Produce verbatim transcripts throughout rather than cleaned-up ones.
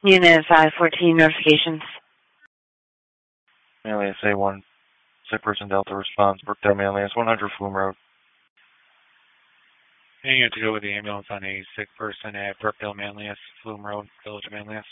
Unit five fourteen notifications. Alias A one, sick person Delta response, Brookdale Alias one hundred Flume Road. And you have to go with the ambulance on a sick person at Brookdale Manlius, Flume Road, Village of Manlius.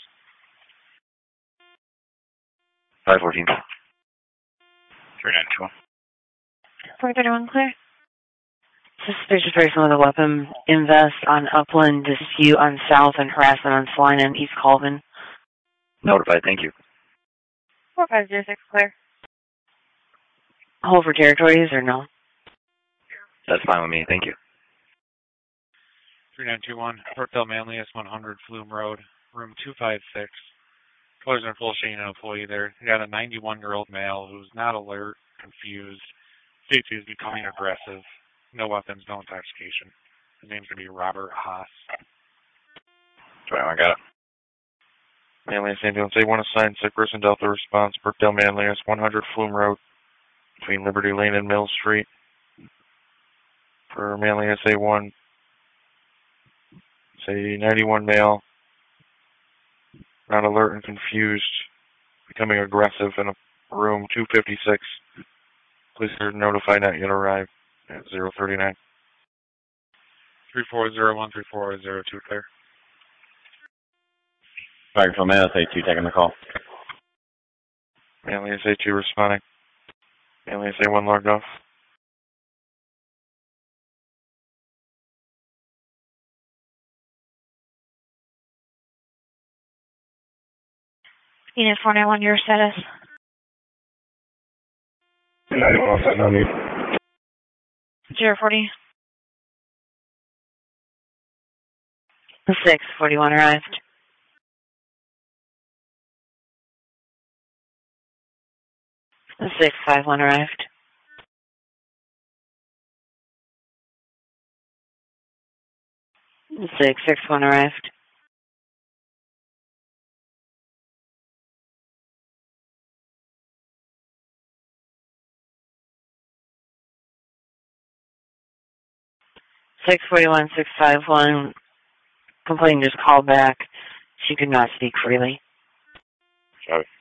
five fourteen. three nine two one. four thirty-one clear. Suspicious person with a weapon. Invest on Upland, dispute on South, and harassment on Salina and East Colvin. Notified, thank you. four five zero six clear. Hold for territories or no? That's fine with me, thank you. three nine two one, Brookdale Manlius, one hundred Flume Road, room two five six. Colors in full sheen, an employee there. You got a ninety-one-year-old male who's not alert, confused, states he's becoming aggressive. No weapons, no intoxication. His name's going to be Robert Haas. twenty-one, got it. Manlius Ambulance A one assigned, sick person Delta response, Brookdale Manlius, one hundred Flume Road, between Liberty Lane and Mill Street. For Manlius A one, say ninety-one male, not alert and confused, becoming aggressive in a room two fifty-six. Please notify not yet arrived at zero thirty-nine. three four zero one, three four zero two, clear. Sorry for a minute, A two taking the call. Manlius A two responding. Manlius A one logged off. Unit four nine one, your status. No need. zero forty. six forty-one arrived. six five one arrived. six six one arrived. six forty-one, six five one. Complainant just called back. She could not speak freely. Sorry.